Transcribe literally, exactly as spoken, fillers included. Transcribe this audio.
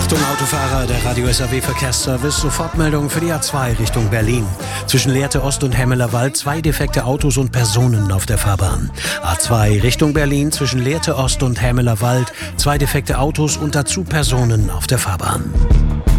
Achtung Autofahrer, der Radio S A W Verkehrsservice, Sofortmeldung für die A zwei Richtung Berlin. Zwischen Lehrte Ost und Hemmelerwald zwei defekte Autos und Personen auf der Fahrbahn. A zwei Richtung Berlin, zwischen Lehrte Ost und Hemmelerwald zwei defekte Autos und dazu Personen auf der Fahrbahn.